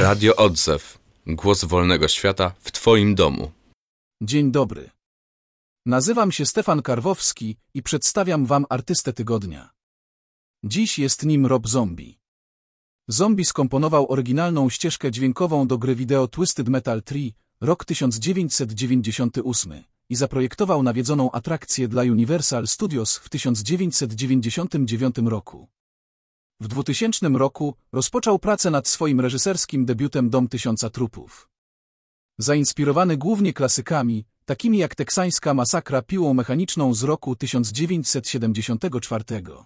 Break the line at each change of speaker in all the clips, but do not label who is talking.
Radio Odzew. Głos wolnego świata w Twoim domu.
Dzień dobry. Nazywam się Stefan Karwowski i przedstawiam Wam artystę tygodnia. Dziś jest nim Rob Zombie. Zombie skomponował oryginalną ścieżkę dźwiękową do gry wideo Twisted Metal 3, rok 1998 i zaprojektował nawiedzoną atrakcję dla Universal Studios w 1999 roku. W 2000 roku rozpoczął pracę nad swoim reżyserskim debiutem Dom Tysiąca Trupów. Zainspirowany głównie klasykami, takimi jak teksańska masakra piłą mechaniczną z roku 1974.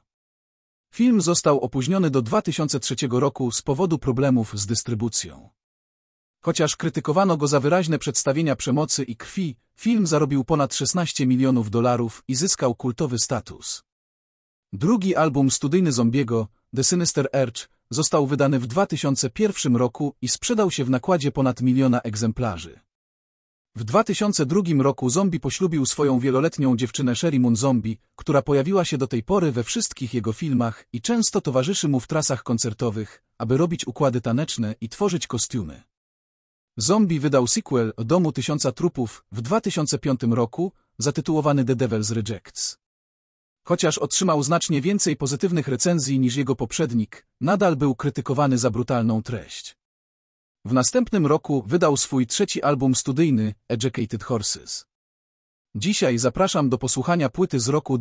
Film został opóźniony do 2003 roku z powodu problemów z dystrybucją. Chociaż krytykowano go za wyraźne przedstawienia przemocy i krwi, film zarobił ponad $16 milionów i zyskał kultowy status. Drugi album studyjny Zombiego, The Sinister Urge, został wydany w 2001 roku i sprzedał się w nakładzie ponad 1 miliona egzemplarzy. W 2002 roku Zombie poślubił swoją wieloletnią dziewczynę Sheri Moon Zombie, która pojawiła się do tej pory we wszystkich jego filmach i często towarzyszy mu w trasach koncertowych, aby robić układy taneczne i tworzyć kostiumy. Zombie wydał sequel Domu Tysiąca Trupów w 2005 roku, zatytułowany The Devil's Rejects. Chociaż otrzymał znacznie więcej pozytywnych recenzji niż jego poprzednik, nadal był krytykowany za brutalną treść. W następnym roku wydał swój trzeci album studyjny, Educated Horses. Dzisiaj zapraszam do posłuchania płyty z roku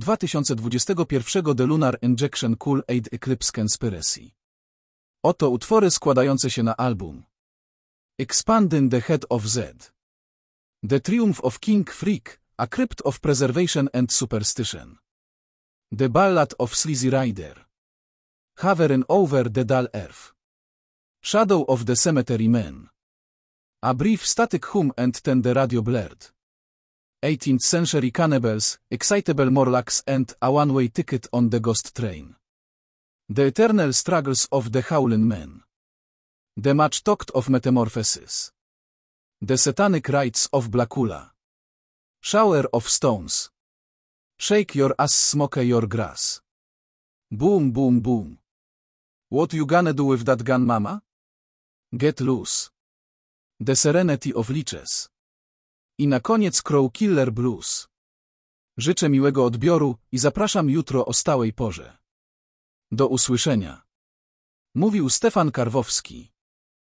2021 The Lunar Injection Cool Aid Eclipse Conspiracy. Oto utwory składające się na album. Expanding the Head of Z. The Triumph of King Freak, A Crypt of Preservation and Superstition. The Ballad of Sleazy Rider. Hovering over the Dull Earth. Shadow of the Cemetery Man. A Brief Static Hum and Then the Radio Blared. 18th Century Cannibals, Excitable Morlocks and A One-Way Ticket on the Ghost Train. The Eternal Struggles of the Howling Man. The Much Talked of Metamorphosis. The Satanic Rites of Blackula. Shower of Stones. Shake your ass, smoke your grass. Boom, boom, boom. What you gonna do with that gun, mama? Get loose. The Serenity of Leeches. I na koniec Crow Killer Blues. Życzę miłego odbioru i zapraszam jutro o stałej porze. Do usłyszenia. Mówił Stefan Karwowski.